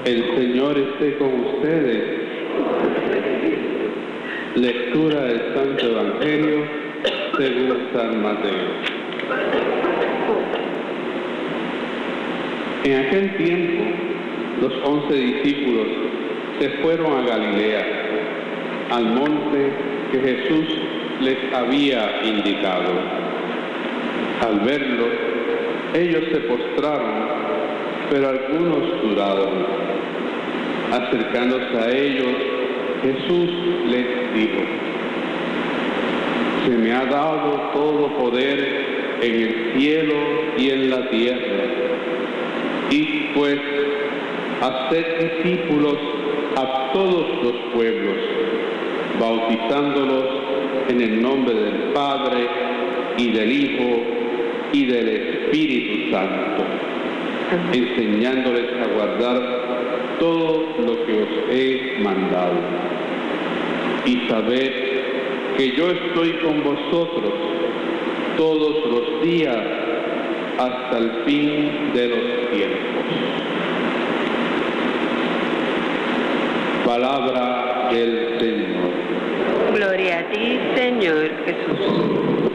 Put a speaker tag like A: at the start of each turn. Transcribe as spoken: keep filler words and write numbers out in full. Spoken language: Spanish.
A: El Señor esté con ustedes. Lectura del Santo Evangelio según San Mateo. En aquel tiempo, los once discípulos se fueron a Galilea, al monte que Jesús les había indicado. Al verlo, ellos se postraron, pero algunos dudaron. Acercándose a ellos, Jesús les dijo: se me ha dado todo poder en el cielo y en la tierra. Y pues, haced discípulos a todos los pueblos, bautizándolos en el nombre del Padre, y del Hijo, y del Espíritu Santo, enseñándoles a guardar todo lo que os he mandado. Y sabed que yo estoy con vosotros todos los días hasta el fin de los tiempos. Palabra del Señor.
B: Gloria a ti, Señor Jesús.